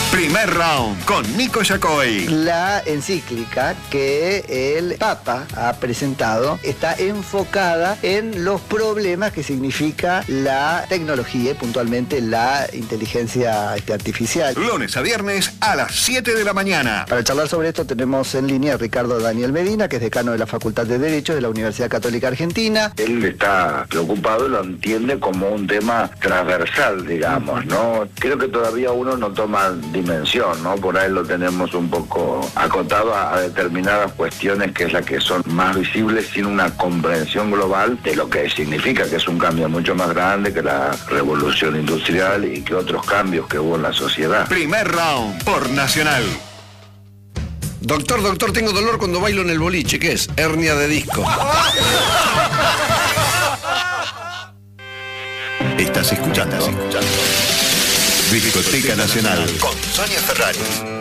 Primer round con Nico Yacoy. La encíclica que el Papa ha presentado está enfocada en los problemas que significa la tecnología y puntualmente la inteligencia artificial. Lunes a viernes a las 7 de la mañana. Para charlar sobre esto tenemos en línea a Ricardo Daniel Medina, que es decano de la Facultad de Derecho de la Universidad Católica Argentina. Él está preocupado y lo entiende como un tema transversal, digamos, ¿no? Creo que todavía uno no toma dimensión, ¿no? Por ahí lo tenemos un poco acotado a determinadas cuestiones que es la que son más visibles sin una comprensión global de lo que significa, que es un cambio mucho más grande que la revolución industrial y que otros cambios que hubo en la sociedad. Primer round por Nacional. Doctor, tengo dolor cuando bailo en el boliche. ¿Qué es? Hernia de disco. Estás escuchando Discoteca Nacional con Sonia Ferrari.